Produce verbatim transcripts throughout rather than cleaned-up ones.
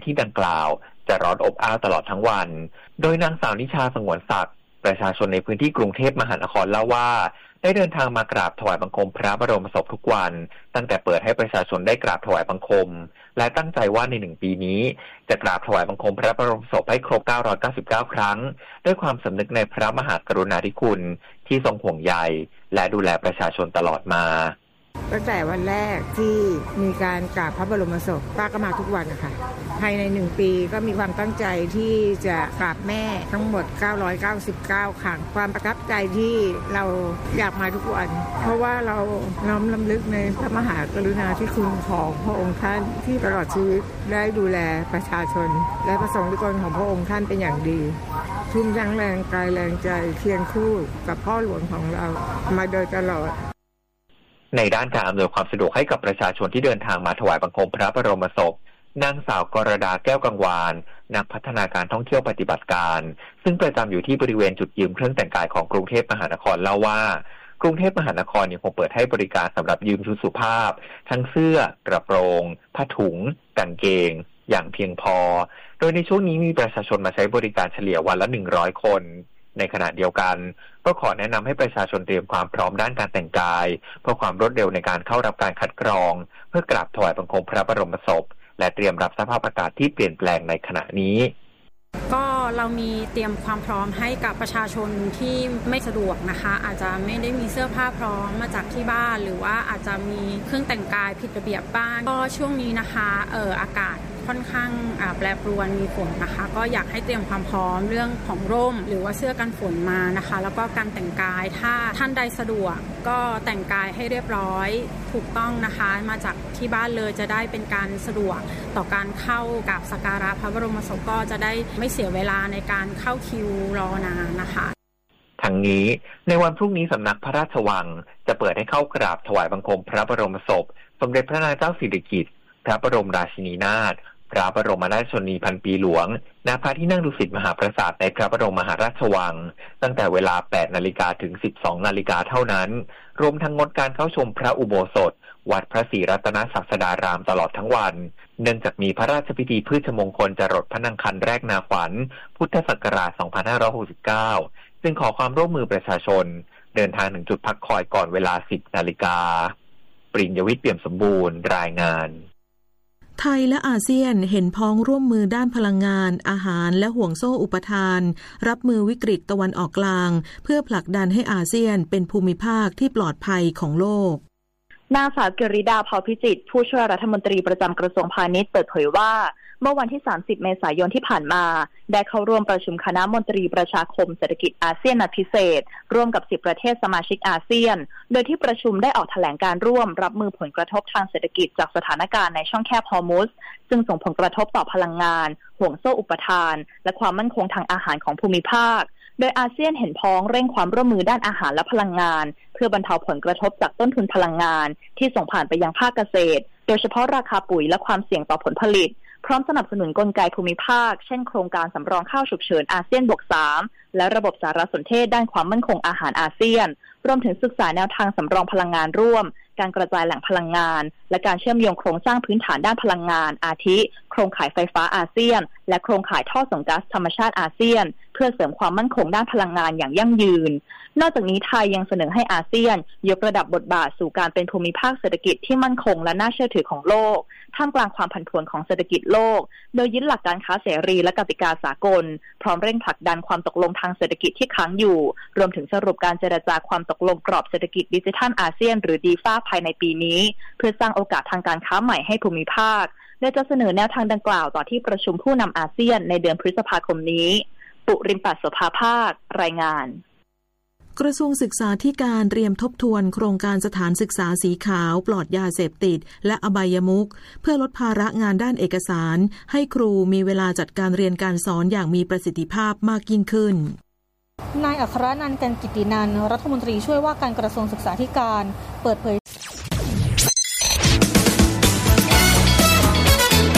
ที่ดังกล่าวจะร้อนอบอ้าวตลอดทั้งวันโดยนางสาวนิชาสงวนศักดิ์ประชาชนในพื้นที่กรุงเทพมหานครเล่าว่าได้เดินทางมากราบถวายบังคมพระบรมศพทุกวันตั้งแต่เปิดให้ประชาชนได้กราบถวายบังคมและตั้งใจว่าในหนึ่งปีนี้จะกราบถวายบังคมพระบรมศพให้ครบเก้าร้อยเก้าสิบเก้าครั้งด้วยความสำนึกในพระมหากรุณาธิคุณที่ทรงห่วงใยและดูแลประชาชนตลอดมาตั้งแต่วันแรกที่มีการกราบพระบรมศพป้าก็มาทุกวันนะคะภายในหนึ่งปีก็มีความตั้งใจที่จะกราบแม่ทั้งหมดเก้าร้อยเก้าสิบเก้าครั้งความประทับใจที่เราอยากมาทุกวันเพราะว่าเราน้อมรำลึกในพระมหากรุณาธิคุณของพระองค์ท่านที่ตลอดชีวิตได้ดูแลประชาชนและประสงค์นิกรของพระองค์ท่านเป็นอย่างดีทุ่มทั้งแรงกายแรงใจเคียงคู่กับพ่อหลวงของเรามาโดยตลอดในด้านการอำนวยความสะดวกให้กับประชาชนที่เดินทางมาถวายบังคมพระบรมศพนางสาวกรดาแก้วกังวานนักพัฒนาการท่องเที่ยวปฏิบัติการซึ่งประจำอยู่ที่บริเวณจุดยืมเครื่องแต่งกายของกรุงเทพมหานครเล่าว่ากรุงเทพมหานครยังคงเปิดให้บริการสำหรับยืมชุดสุภาพทั้งเสื้อกระโปรงผ้าถุงกางเกงอย่างเพียงพอโดยในช่วงนี้มีประชาชนมาใช้บริการเฉลี่ยวันละหนึ่งร้อยคนในขณะเดียวกันก็ขอแนะนำให้ประชาชนเตรียมความพร้อมด้านการแต่งกายเพื่อความรวดเร็วในการเข้ารับการคัดกรองเพื่อกราบถวายบังคมพระบรมศพและเตรียมรับสภาพอากาศที่เปลี่ยนแปลงในขณะนี้ก็เรามีเตรียมความพร้อมให้กับประชาชนที่ไม่สะดวกนะคะอาจจะไม่ได้มีเสื้อผ้าพร้อมมาจากที่บ้านหรือว่าอาจจะมีเครื่องแต่งกายผิดระเบียบบ้างก็ช่วงนี้นะคะเอออากาศค่อนข้างแปรปรวนมีฝนนะคะก็อยากให้เตรียมความพร้อมเรื่องของร่มหรือว่าเสื้อกันฝนมานะคะแล้วก็การแต่งกายถ้าท่านใดสะดวกก็แต่งกายให้เรียบร้อยถูกต้องนะคะมาจากที่บ้านเลยจะได้เป็นการสะดวกต่อการเข้ากับสักการะพระบรมศพก็จะได้ไม่เสียเวลาในการเข้าคิวรอนานนะคะทั้งนี้ในวันพรุ่งนี้สำนักพระราชวังจะเปิดให้เข้ากราบถวายบังคมพระบรมศพสมเด็จพระนางเจ้าสิริกิติ์พระบรมราชินีนาถพระบรมราชชนนีพันปีหลวงณพระที่นั่งดุสิตมหาปราสาทในพระบรมมหาราชวังตั้งแต่เวลา แปดนาฬิกา ถึง สิบสองนาฬิกาเท่านั้นรวมทั้งงดการเข้าชมพระอุโบสถวัดพระศรีรัตนศาสดารามตลอดทั้งวันเนื่องจากมีพระราชพิธีพืชมงคลจรดพระนางคันแรกนาขวัญพุทธศักราช สองพันห้าร้อยหกสิบเก้า ซึ่งขอความร่วมมือประชาชนเดินทางถึงจุดพักคอยก่อนเวลา สิบนาฬิกาปริญญวิทย์เปี่ยมสมบูรณ์รายงานไทยและอาเซียนเห็นพ้องร่วมมือด้านพลังงานอาหารและห่วงโซ่อุปทานรับมือวิกฤตตะวันออกกลางเพื่อผลักดันให้อาเซียนเป็นภูมิภาคที่ปลอดภัยของโลกนางสาวกฤษดาเผ่าพิจิตรผู้ช่วยรัฐมนตรีประจำกระทรวงพาณิชย์เปิดเผยว่าเมื่อวันที่สามสิบเมษายนที่ผ่านมาได้เข้าร่วมประชุมคณะมนตรีประชาคมเศรษฐกิจอาเซียนนัดพิเศษร่วมกับสิบประเทศสมาชิกอาเซียนโดยที่ประชุมได้ออกแถลงการร่วมรับมือผลกระทบทางเศรษฐกิจจากสถานการณ์ในช่องแคบฮอร์มุซซึ่งส่งผลกระทบต่อพลังงานห่วงโซ่อุปทานและความมั่นคงทางอาหารของภูมิภาคโดยอาเซียนเห็นพ้องเร่งความร่วมมือด้านอาหารและพลังงานเพื่อบรรเทาผลกระทบจากต้นทุนพลังงานที่ส่งผ่านไปยังภาคเกษตรโดยเฉพาะราคาปุ๋ยและความเสี่ยงต่อผลผลิตพร้อมสนับสนุนกลไกภูมิภาคเช่นโครงการสำรองข้าวฉุกเฉินอาเซียนบวกสามและระบบสารสนเทศด้านความมั่นคงอาหารอาเซียนรวมถึงศึกษาแนวทางสำรองพลังงานร่วมการกระจายแหล่งพลังงานและการเชื่อมโยงโครงสร้างพื้นฐานด้านพลังงานอาทิโครงข่ายไฟฟ้าอาเซียนและโครงข่ายท่อส่งก๊าซธรรมชาติอาเซียนเพื่อเสริมความมั่นคงด้านพลังงานอย่างยั่งยืนนอกจากนี้ไทยยังเสนอให้อาเซียนยกระดับบทบาทสู่การเป็นภูมิภาคเศรษฐกิจที่มั่นคงและน่าเชื่อถือของโลกท่ามกลางความผันผวนของเศรษฐกิจโลกโดยยึดหลักการค้าเสรีและกติกาสากลพร้อมเร่งผลักดันความตกลงทางเศรษฐกิจที่ค้างอยู่รวมถึงสรุปการเจรจาความตกลงกรอบเศรษฐกิจดิจิทัลอาเซียนหรือดีฟ้าภายในปีนี้เพื่อสร้างโอกาสทางการค้าใหม่ให้ภูมิภาคและจะเสนอแนวทางดังกล่าวต่อที่ประชุมผู้นำอาเซียนในเดือนพฤษภาคมนี้ปุริมปัสโสภาภาครายงานกระทรวงศึกษาธิการเตรียมทบทวนโครงการสถานศึกษาสีขาวปลอดยาเสพติดและอบายมุขเพื่อลดภาระงานด้านเอกสารให้ครูมีเวลาจัดการเรียนการสอนอย่างมีประสิทธิภาพมากยิ่งขึ้นนายอัครนันท์ กันกิตินันท์รัฐมนตรีช่วยว่าการกระทรวงศึกษาธิการเปิดเผย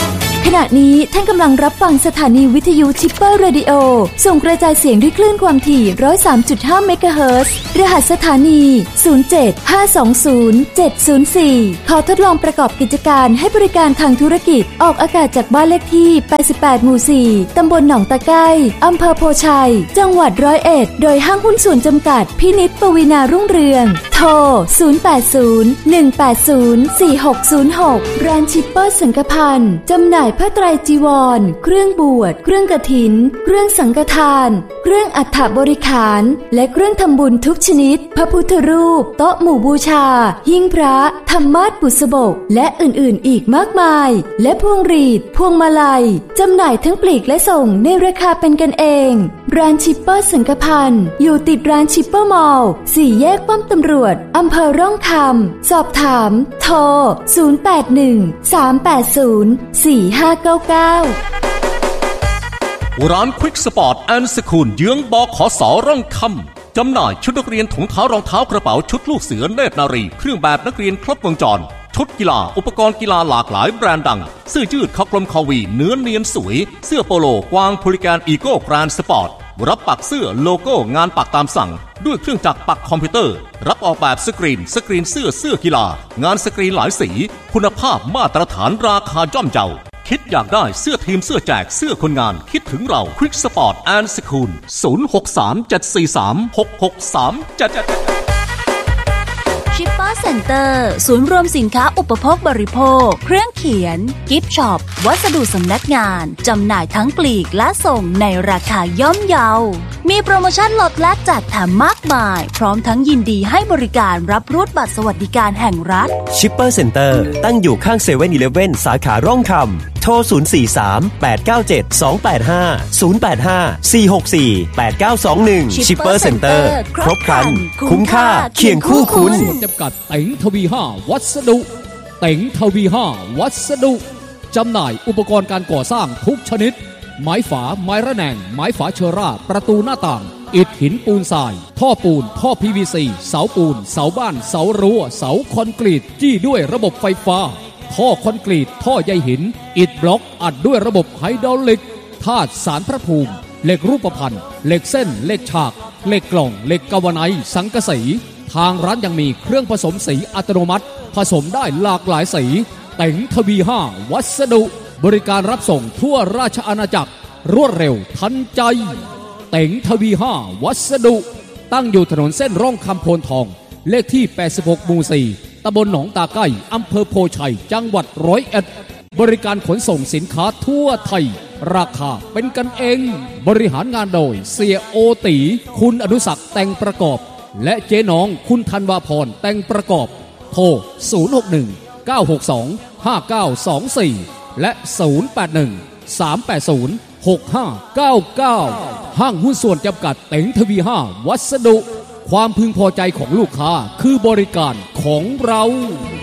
ขณะนี้ท่านกำลังรับฟังสถานีวิทยุชิปเปอร์เรดิโอส่งกระจายเสียงด้วยคลื่นความถี่ หนึ่งร้อยสามจุดห้า เมกะเฮิรตซ์รหัสสถานี ศูนย์ เจ็ด ห้า สอง ศูนย์ เจ็ด ศูนย์ สี่ ขอทดลองประกอบกิจการให้บริการทางธุรกิจออกอากาศจากบ้านเลขที่ แปดสิบแปด หมู่ สี่ ตำบลหนองตะไคร้อำเภอโพชัยจังหวัดร้อยเอ็ดโดยห้างหุ้นส่วนจำกัดพินิจปวีณารุ่งเรืองโทร ศูนย์ แปด ศูนย์ หนึ่ง แปด ศูนย์ สี่ หก ศูนย์ หก ร้านชิปเปอร์สังฆพันธ์จำหน่ายผ้าไตรจีวรเครื่องบวชเครื่องกฐินเครื่องสังฆทานเครื่องอัฐบริขารและเครื่องทำบุญทุกชนิดพระพุทธรูปโต๊ะหมู่บูชาหิ้งพระธรรมาสน์บุษบกและอื่นๆอีกมากมายและพวงหรีดพวงมาลัยจำหน่ายทั้งปลีกและส่งในราคาเป็นกันเองร้านชิปเปอร์สังฆพันธ์อยู่ติดร้านชิปเปอร์มอลล์สี่แยกป้อมตำรวจอำเภอร่องคำสอบถามโทร ศูนย์ แปด หนึ่ง สาม แปด ศูนย์ สี่ ห้า เก้า เก้าร้านควิกสปอร์ตแอนด์สคูลเยื้องบขสร่องคำจำหน่ายชุดนักเรียนถุงเท้ารองเท้ากระเป๋าชุดลูกเสือเนตรนารีเครื่องแบบนักเรียนครบวงจรชุดกีฬาอุปกรณ์กีฬาหลากหลายแบรนด์ดังเสื้อยืดคอกลมคอวีเนื้อเนียนสวยเสื้อโปโลกวางพูลิแกนอีโก้แกรนด์สปอร์ตรับปักเสื้อโลโก้งานปักตามสั่งด้วยเครื่องจักรปักคอมพิวเตอร์รับออกแบบสกรีนสกรีนเสื้อเสื้อกีฬางานสกรีนหลายสีคุณภาพมาตรฐานราคาย่อมเยาคิดอยากได้เสื้อทีมเสื้อแจกเสื้อคนงานคิดถึงเราควิกสปอร์ตแอนด์สคูล ศูนย์ หก สาม เจ็ด สี่ สาม หก หก สาม เจ็ดชิปเปอร์เซ็นเตอร์ศูนย์รวมสินค้าอุปโภคบริโภคเครื่องเขียนกิฟต์ช็อปวัสดุสำนักงานจำหน่ายทั้งปลีกและส่งในราคาย่อมเยามีโปรโมชั่นลดและแจกแถมมากมายพร้อมทั้งยินดีให้บริการรับรูดบัตรสวัสดิการแห่งรัฐชิปเปอร์เซ็นเตอร์ตั้งอยู่ข้างเซเว่นอีเลฟเว่นสาขาร่องคำโทร ศูนย์ สี่ สาม แปด เก้า เจ็ด สอง แปด ห้า ศูนย์ แปด ห้า สี่ หก สี่ แปด เก้า สอง หนึ่ง ชิปเปอร์เซ็นเตอร์ครบครันคุ้มค่าเคียงคู่คุณจำกัดเต็งทวีห้าวัสดุเต็งทวีห้าวัสดุจำหน่ายอุปกรณ์การก่อสร้างทุกชนิดไม้ฝาไม้ระแนงไม้ฝาเชอร่าประตูหน้าต่างอิฐหินปูนทรายท่อปูนท่อ พี วี ซี เสาปูนเสาบ้านเสารั้วเสาคอนกรีตจี้ด้วยระบบไฟฟ้าท่อคอนกรีตท่อใยหินอิฐบล็อกอัดด้วยระบบไฮดรอลิกธาตุสารพระภูมิเหล็กรูปพรรณเหล็กเส้นเหล็กฉากเหล็กกล่องเหล็กกาวไนซ์สังกะสีทางร้านยังมีเครื่องผสมสีอัตโนมัติผสมได้หลากหลายสีเต็งทวีห้าวัสดุบริการรับส่งทั่วราชอาณาจักรรวดเร็วทันใจเต็งทวีห้าวัสดุตั้งอยู่ถนนเส้นร่องคำโพนทองเลขที่แปดสิบหกหมู่สี่ตำบลหนองตาไก้อำเภอโพชัยจังหวัดร้อยเอ็ดบริการขนส่งสินค้าทั่วไทยราคาเป็นกันเองบริหารงานโดยเสียโอตีคุณอนุศักดิ์แต่งประกอบและเจ๊น้องคุณธันวาพรแต่งประกอบโทร ศูนย์ หก หนึ่ง เก้า หก สอง ห้า เก้า สอง สี่ และ ศูนย์ แปด หนึ่ง สาม แปด ศูนย์ หก ห้า เก้า เก้า ห้างหุ้นส่วนจำกัดเต็งทวีห้าวัสดุความพึงพอใจของลูกค้าคือบริการของเรา